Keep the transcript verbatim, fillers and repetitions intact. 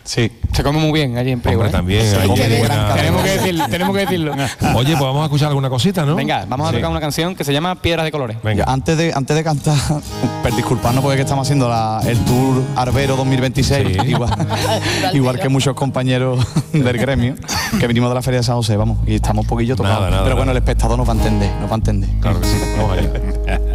Sí. Se come muy bien allí en Priego. Hombre, ¿eh? también. Se hay come de buena- gran Tenemos que decirlo, tenemos que decirlo. Oye, pues vamos a escuchar alguna cosita, ¿no? Venga, vamos a Sí. tocar una canción que se llama Piedras de Colores. Venga. Antes de, antes de cantar, per disculparnos porque es que estamos haciendo la- el Tour Arbero dos mil veintiséis, Sí. igual, igual que muchos compañeros del gremio, que venimos de la Feria de San José, vamos, y estamos un poquillo tocados. Nada, nada, Pero bueno, nada. el espectador nos va a entender, nos va a entender. Claro que sí. Vamos allá.